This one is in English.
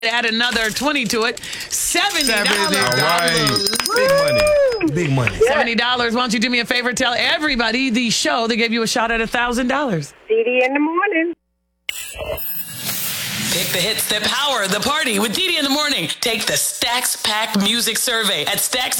Add another 20 to it. $70. All right. Big money. $70. Why don't you do me a favor? Tell everybody the show that gave you a shot at $1,000. Dee in the morning. Pick the hits that power the party with Dee in the morning. Take the Stacks Pack Music Survey at Stacks.